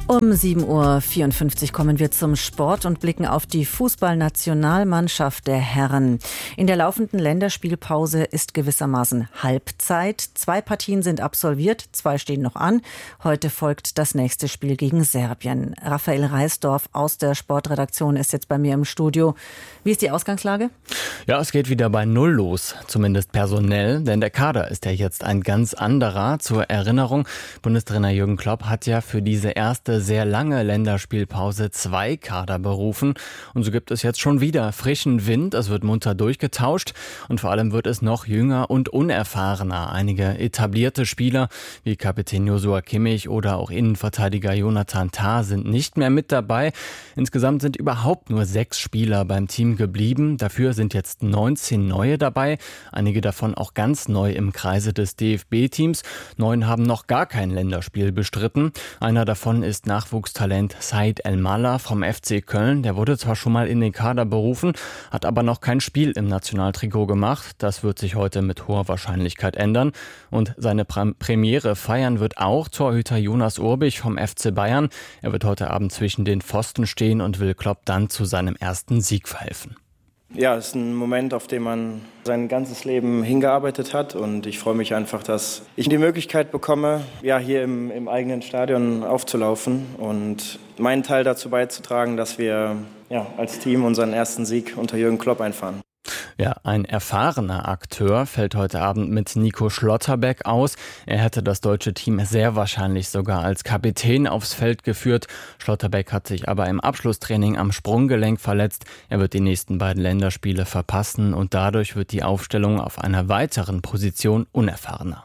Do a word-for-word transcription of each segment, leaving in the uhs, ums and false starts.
Um sieben Uhr vierundfünfzig kommen wir zum Sport und blicken auf die Fußballnationalmannschaft der Herren. In der laufenden Länderspielpause ist gewissermaßen Halbzeit. Zwei Partien sind absolviert, zwei stehen noch an. Heute folgt das nächste Spiel gegen Serbien. Raphael Reisdorf aus der Sportredaktion ist jetzt bei mir im Studio. Wie ist die Ausgangslage? Ja, es geht wieder bei Null los, zumindest personell, denn der Kader ist ja jetzt ein ganz anderer. Zur Erinnerung, Bundestrainer Jürgen Klopp hat ja für diese erste sehr lange Länderspielpause zwei Kader berufen. Und so gibt es jetzt schon wieder frischen Wind. Es wird munter durchgetauscht und vor allem wird es noch jünger und unerfahrener. Einige etablierte Spieler wie Kapitän Joshua Kimmich oder auch Innenverteidiger Jonathan Tah sind nicht mehr mit dabei. Insgesamt sind überhaupt nur sechs Spieler beim Team geblieben. Dafür sind jetzt neunzehn neue dabei. Einige davon auch ganz neu im Kreise des D F B-Teams. Neun haben noch gar kein Länderspiel bestritten. Einer davon ist Nachwuchstalent Said El-Mallah vom F C Köln. Der wurde zwar schon mal in den Kader berufen, hat aber noch kein Spiel im Nationaltrikot gemacht. Das wird sich heute mit hoher Wahrscheinlichkeit ändern. Und seine Premiere feiern wird auch Torhüter Jonas Urbich vom F C Bayern. Er wird heute Abend zwischen den Pfosten stehen und will Klopp dann zu seinem ersten Sieg verhelfen. Ja, es ist ein Moment, auf den man sein ganzes Leben hingearbeitet hat, und ich freue mich einfach, dass ich die Möglichkeit bekomme, ja, hier im, im eigenen Stadion aufzulaufen und meinen Teil dazu beizutragen, dass wir ja, als Team unseren ersten Sieg unter Jürgen Klopp einfahren. Ja, ein erfahrener Akteur fällt heute Abend mit Nico Schlotterbeck aus. Er hätte das deutsche Team sehr wahrscheinlich sogar als Kapitän aufs Feld geführt. Schlotterbeck hat sich aber im Abschlusstraining am Sprunggelenk verletzt. Er wird die nächsten beiden Länderspiele verpassen und dadurch wird die Aufstellung auf einer weiteren Position unerfahrener.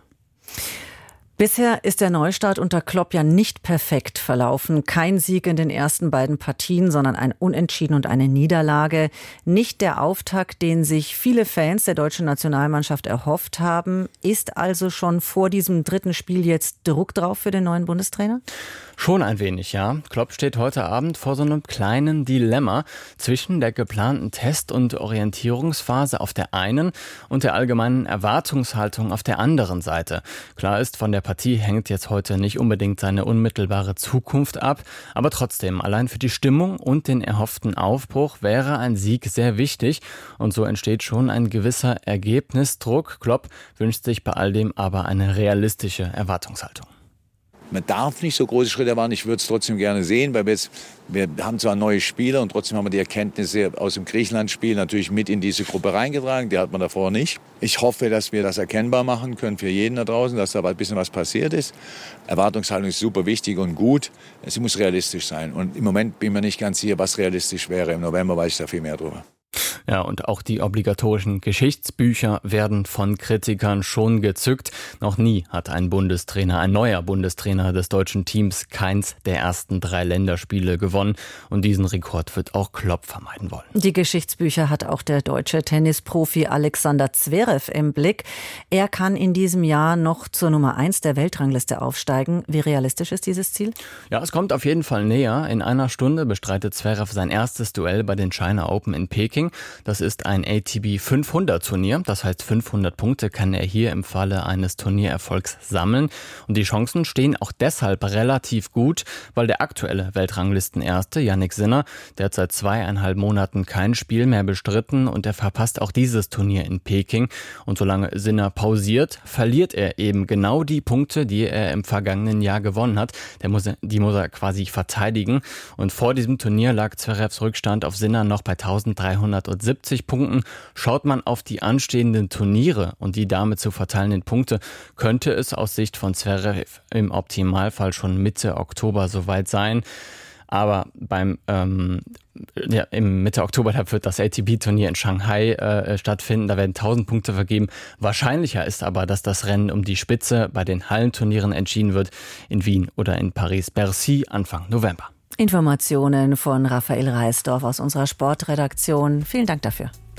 Bisher ist der Neustart unter Klopp ja nicht perfekt verlaufen. Kein Sieg in den ersten beiden Partien, sondern ein Unentschieden und eine Niederlage. Nicht der Auftakt, den sich viele Fans der deutschen Nationalmannschaft erhofft haben. Ist also schon vor diesem dritten Spiel jetzt Druck drauf für den neuen Bundestrainer? Schon ein wenig, ja. Klopp steht heute Abend vor so einem kleinen Dilemma zwischen der geplanten Test- und Orientierungsphase auf der einen und der allgemeinen Erwartungshaltung auf der anderen Seite. Klar ist, von der Partie hängt jetzt heute nicht unbedingt seine unmittelbare Zukunft ab, aber trotzdem, allein für die Stimmung und den erhofften Aufbruch wäre ein Sieg sehr wichtig und so entsteht schon ein gewisser Ergebnisdruck. Klopp wünscht sich bei all dem aber eine realistische Erwartungshaltung. Man darf nicht so große Schritte erwarten. Ich würde es trotzdem gerne sehen, weil wir, jetzt, wir haben zwar neue Spieler und trotzdem haben wir die Erkenntnisse aus dem Griechenland-Spiel natürlich mit in diese Gruppe reingetragen. Die hat man davor nicht. Ich hoffe, dass wir das erkennbar machen können für jeden da draußen, dass da ein bisschen was passiert ist. Erwartungshaltung ist super wichtig und gut. Sie muss realistisch sein. Und im Moment bin ich mir nicht ganz sicher, was realistisch wäre. Im November weiß ich da viel mehr drüber. Ja, und auch die obligatorischen Geschichtsbücher werden von Kritikern schon gezückt. Noch nie hat ein Bundestrainer, ein neuer Bundestrainer des deutschen Teams keins der ersten drei Länderspiele gewonnen. Und diesen Rekord wird auch Klopp vermeiden wollen. Die Geschichtsbücher hat auch der deutsche Tennisprofi Alexander Zverev im Blick. Er kann in diesem Jahr noch zur Nummer eins der Weltrangliste aufsteigen. Wie realistisch ist dieses Ziel? Ja, es kommt auf jeden Fall näher. In einer Stunde bestreitet Zverev sein erstes Duell bei den China Open in Peking. Das ist ein A T P fünfhundert Turnier. Das heißt, fünfhundert Punkte kann er hier im Falle eines Turniererfolgs sammeln. Und die Chancen stehen auch deshalb relativ gut, weil der aktuelle Weltranglistenerste, Jannik Sinner, der hat seit zweieinhalb Monaten kein Spiel mehr bestritten und er verpasst auch dieses Turnier in Peking. Und solange Sinner pausiert, verliert er eben genau die Punkte, die er im vergangenen Jahr gewonnen hat. Der muss, die muss er quasi verteidigen. Und vor diesem Turnier lag Zverevs Rückstand auf Sinner noch bei eintausenddreihundertsiebzig Punkten. Schaut man auf die anstehenden Turniere und die damit zu verteilenden Punkte, könnte es aus Sicht von Zverev im Optimalfall schon Mitte Oktober soweit sein. Aber beim ähm, ja, im Mitte Oktober da wird das A T P-Turnier in Shanghai äh, stattfinden. Da werden tausend Punkte vergeben. Wahrscheinlicher ist aber, dass das Rennen um die Spitze bei den Hallenturnieren entschieden wird in Wien oder in Paris-Bercy Anfang November. Informationen von Raphael Reisdorf aus unserer Sportredaktion. Vielen Dank dafür.